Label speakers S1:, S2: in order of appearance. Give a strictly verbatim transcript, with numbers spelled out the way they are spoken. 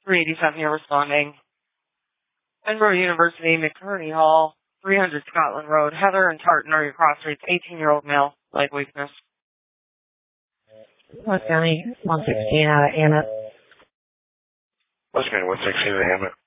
S1: three eighty-seven, you're responding. Edinburgh University, McCurney Hall, three hundred Scotland Road. Heather and Tartan are your cross streets. eighteen-year-old male, leg weakness.
S2: West County, one sixteen out of Hammett.
S3: West County, one sixteen out of Hammett.